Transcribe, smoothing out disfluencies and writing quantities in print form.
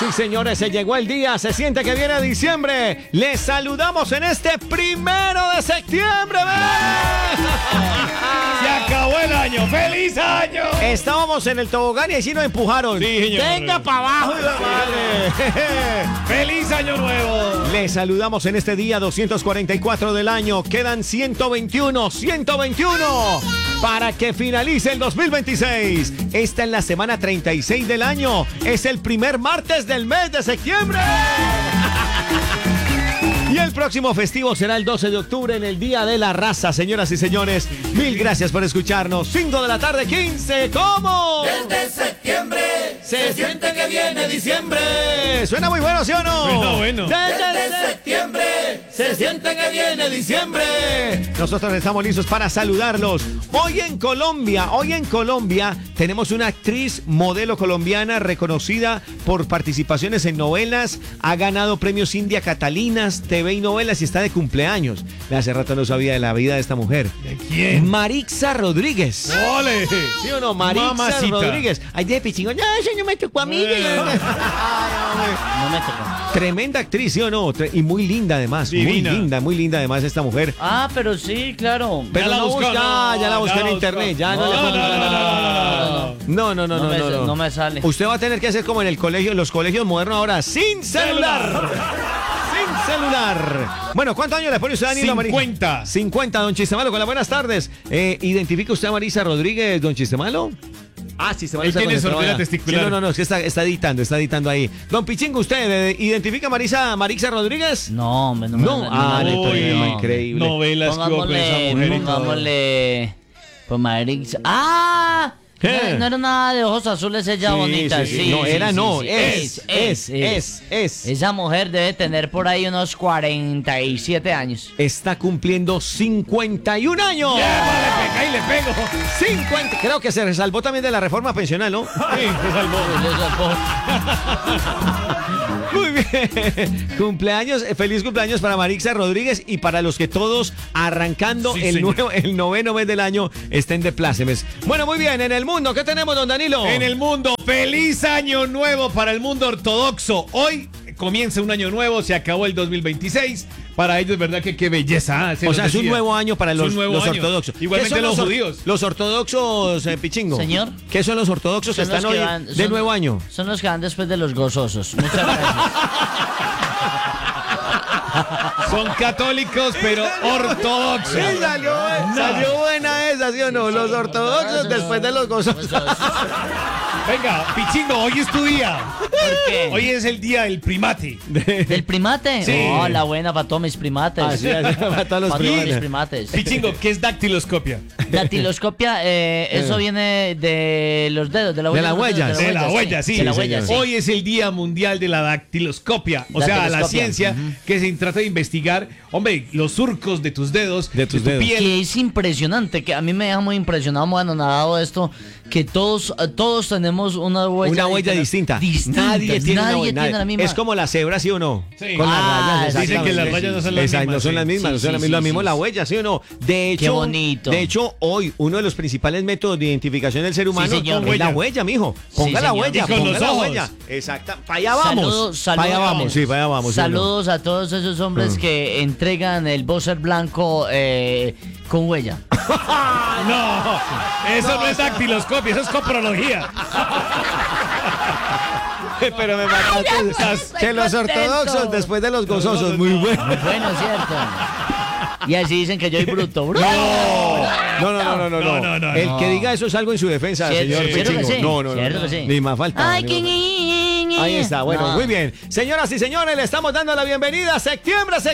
y señores, se llegó el día, se siente que viene diciembre. Les saludamos en este 1 de septiembre. Se acabó el año, ¡feliz año! Estábamos en el tobogán y así nos empujaron. Sí, señor. Venga para abajo. ¡Feliz año nuevo! Les saludamos en este día 244 del año. Quedan 121 para que finalice el 2026. Esta es la semana 36 del año. Es el primer martes del mes de septiembre. Y el próximo festivo será el 12 de octubre en el Día de la Raza, señoras y señores. Mil gracias por escucharnos. 5 de la tarde, 15. ¿Cómo? Desde septiembre se siente que viene diciembre. Suena muy bueno, ¿sí o no? Bueno. Desde septiembre se siente que viene diciembre. Nosotros estamos listos para saludarlos. Hoy en Colombia tenemos una actriz modelo colombiana reconocida por participaciones en novelas. Ha ganado premios India Catalinas, TV y novelas y está de cumpleaños. Hace rato no sabía de la vida de esta mujer. ¿De quién? Marixa Rodríguez. ¡Ole! ¿Sí o no? Marixa Mamacita. Rodríguez. Ay, de pichingo. No, eso no me tocó a mí. No me tocó. Tremenda actriz, ¿sí o no? Y muy linda además. Divina. Muy linda además esta mujer. Ah, pero sí, claro. Pero Ya la no buscó, ya la busqué en internet. Ya no le puedo No me sale. Usted va a tener que hacer como en el colegio, en los colegios modernos ahora, sin celular. Sin celular. Bueno, ¿cuántos años le pone usted a Danilo? 50. 50, don Chistemalo, con las buenas tardes. ¿Identifica usted a Marisa Rodríguez, don Chistemalo? Ah, sí, se va a Él tiene sordera testicular. Sí, no, es que está editando ahí. Don Pichingo, ¿usted identifica a Marixa Rodríguez? No, increíble. Novelas que hubo con esa mujer y todo. Pongámosle. Pues Marixa. ¡Ah! ¿Qué? No era nada de ojos azules ella bonita, sí. No, era no, sí. es. Esa mujer debe tener por ahí unos 47 años. Está cumpliendo 51 años. Ahí le pego. 50. Creo que se salvó también de la reforma pensional, ¿no? Sí, se salvó. Muy bien. Feliz cumpleaños para Marixa Rodríguez y para los que todos arrancando Sí, el señor. noveno mes del año estén de plácemes. Bueno, muy bien. En el mundo, ¿qué tenemos, don Danilo? En el mundo, feliz año nuevo para el mundo ortodoxo. Hoy comienza un año nuevo, se acabó el 2026. Para ellos, ¿verdad? Que qué belleza. O sea, es un nuevo año para los ortodoxos. Igualmente ¿Qué son los judíos. Los ortodoxos, Pichingo. Señor. ¿Qué son los ortodoxos que Son los están hoy que van- de son- nuevo año? Son los que van después de los gozosos. Muchas gracias. Son católicos, pero ortodoxos. Sí, salió buena esa, ¿sí o no? Los ortodoxos después de los gozosos. Venga, Pichingo, hoy es tu día. ¿Por qué? Hoy es el día del primate. ¿Del primate? Sí. Oh, la buena para todos mis primates. Así, para todos los Para todos mis primates. primates. Pichingo, ¿qué es dactiloscopia? Datiloscopia, eso viene de los dedos, de la De las huellas. De la huella, sí. De la Sí, huella, señor. sí. Hoy es el Día Mundial de la Dactiloscopia. O sea, la Dactiloscopia. ciencia que se trata de investigar, hombre, los surcos de tus dedos, De tus tu dedos. piel. Que es impresionante, que a mí me deja muy impresionado, muy anonadado esto, que todos tenemos una huella distinta. Nadie tiene una huella. tiene la misma. Es como la cebra, ¿sí o no? Sí. Con las rayas. Dicen exactamente. que las rayas no son las mismas, No son sí. las mismas, no Sí, son las sí, mismas. Lo sí, mismo sí. la huella, ¿sí o no? De hecho, Qué bonito. De hecho, hoy uno de los principales métodos de identificación del ser humano señor. es la huella, mijo. Ponga la señor. huella, Y con ponga los la ojos. huella. Exacta. Para allá vamos. Para allá vamos, sí, para allá vamos. ¿sí o no? Saludos a todos esos hombres que entregan el buzzer blanco con huella. No, eso no es dactiloscopia, eso es coprología. Pero me mataste. Que los ortodoxos contento. después de los gozosos. Muy bueno. Bueno, cierto. Y así dicen que yo soy bruto. ¡Bruto! No. El que diga eso es algo en su defensa, Cierto, señor cierto que Pichingo. sí, No. cierto que sí. Ni más falta. Ay, Ahí está, bueno, No. muy bien. Señoras y señores, le estamos dando la bienvenida a septiembre.